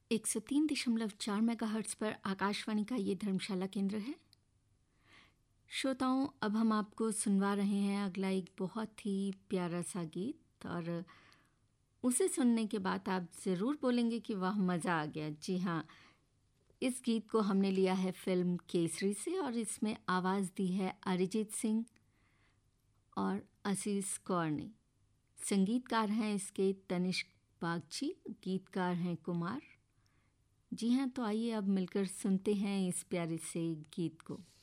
103.4 megahertz पर आकाशवाणी का ये धर्मशाला केंद्र है। श्रोताओं, अब हम आपको सुनवा रहे हैं अगला एक बहुत ही प्यारा सा गीत, और उसे सुनने के बाद आप ज़रूर बोलेंगे कि वाह मज़ा आ गया। जी हाँ, इस गीत को हमने लिया है फिल्म केसरी से, और इसमें आवाज़ दी है अरिजीत सिंह और आशीष कौर ने। संगीतकार हैं इसके तनिष्क बागची, गीतकार हैं कुमार। जी हाँ, तो आइए अब मिलकर सुनते हैं इस प्यारे से गीत को।